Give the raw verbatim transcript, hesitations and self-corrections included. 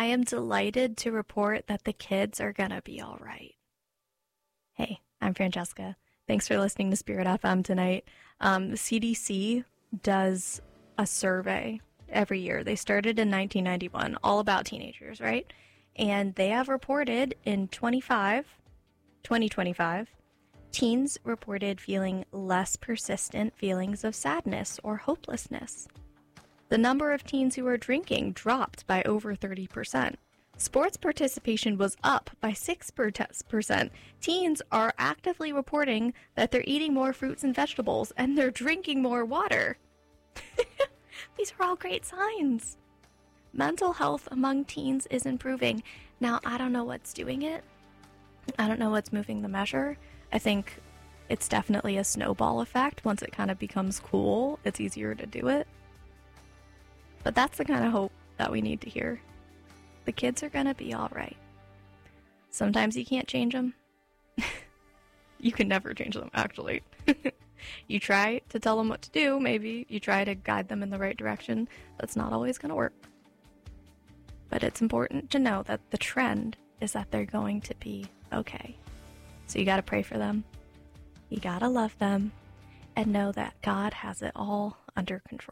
I am delighted to report that the kids are going to be all right. Hey, I'm Francesca. Thanks for listening to Spirit F M tonight. Um, the C D C does a survey every year. They started in nineteen ninety-one, all about teenagers, right? And they have reported in twenty-five, twenty twenty-five, teens reported feeling less persistent feelings of sadness or hopelessness. The number of teens who are drinking dropped by over thirty percent. Sports participation was up by six percent. Teens are actively reporting that they're eating more fruits and vegetables and they're drinking more water. These are all great signs. Mental health among teens is improving. Now, I don't know what's doing it. I don't know what's moving the measure. I think it's definitely a snowball effect. Once it kind of becomes cool, it's easier to do it. But that's the kind of hope that we need to hear. The kids are going to be all right. Sometimes you can't change them. You can never change them, actually. You try to tell them what to do, maybe. You try to guide them in the right direction. That's not always going to work. But it's important to know that the trend is that they're going to be okay. So you got to pray for them. You got to love them. And know that God has it all under control.